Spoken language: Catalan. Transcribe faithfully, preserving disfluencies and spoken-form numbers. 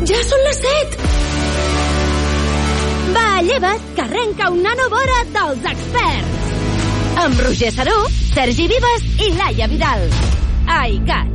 Ja són les set! Va, lleva't, que arrenca una nova hora dels experts! Amb Roger Saró, Sergi Vives i Laia Vidal. Ai, cat!